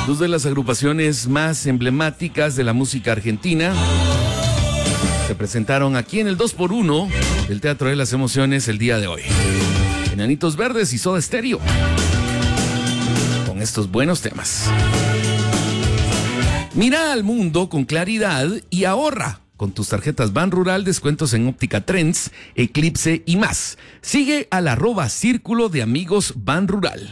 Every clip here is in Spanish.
Dos de las agrupaciones más emblemáticas de la música argentina se presentaron aquí en el 2x1 del Teatro de las Emociones el día de hoy. Enanitos Verdes y Soda Stereo, con estos buenos temas. Mira al mundo con claridad y ahorra con tus tarjetas Ban Rural, descuentos en Óptica Trends, Eclipse y más. Sigue al @Círculo de Amigos Ban Rural.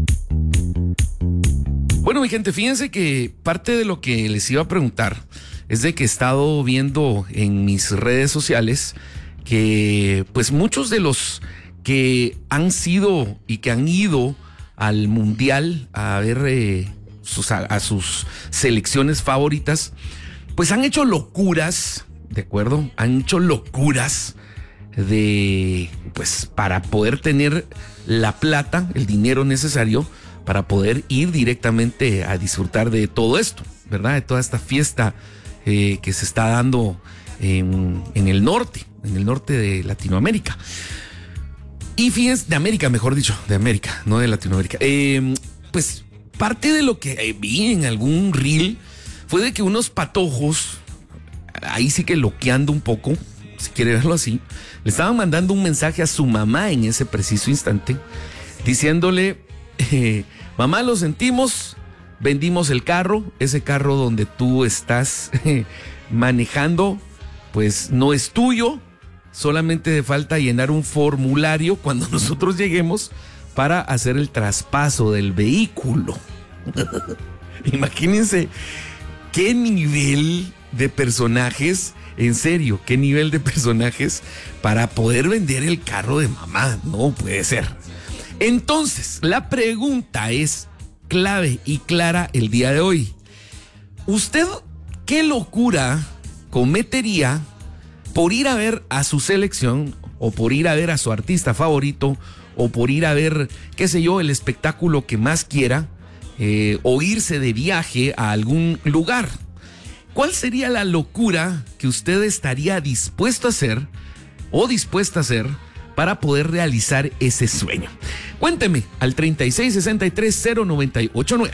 Bueno, mi gente, fíjense que parte de lo que les iba a preguntar es de que he estado viendo en mis redes sociales que pues muchos de los que han sido y que han ido al Mundial a ver a sus selecciones favoritas, pues han hecho locuras, ¿de acuerdo? Han hecho locuras pues para poder tener la plata, el dinero necesario para poder ir directamente a disfrutar de todo esto, ¿verdad? De toda esta fiesta que se está dando en el norte de Latinoamérica. Y fíjense, de América, mejor dicho, de América, no de Latinoamérica. Pues parte de lo que vi en algún reel fue de que unos patojos, ahí sí que loqueando un poco, si quiere verlo así, le estaban mandando un mensaje a su mamá en ese preciso instante, diciéndole: mamá, lo sentimos, vendimos el carro, ese carro donde tú estás manejando, pues no es tuyo, solamente te falta llenar un formulario cuando nosotros lleguemos para hacer el traspaso del vehículo. Imagínense qué nivel de personajes, en serio, qué nivel de personajes para poder vender el carro de mamá. No puede ser. Entonces, la pregunta es clave y clara el día de hoy. ¿Usted qué locura cometería por ir a ver a su selección, o por ir a ver a su artista favorito, o por ir a ver, qué sé yo, el espectáculo que más quiera, o irse de viaje a algún lugar? ¿Cuál sería la locura que usted estaría dispuesto a hacer o dispuesta a hacer para poder realizar ese sueño? Cuénteme al 36630989.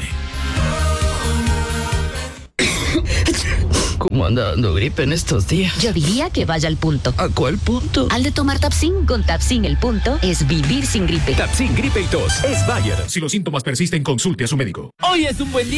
¿Cómo anda dando gripe en estos días? Yo diría que vaya al punto. ¿A cuál punto? Al de tomar Tapsin. Con Tapsin el punto es vivir sin gripe. Tapsin Gripe y Tos es Bayer. Si los síntomas persisten, consulte a su médico. Hoy es un buen día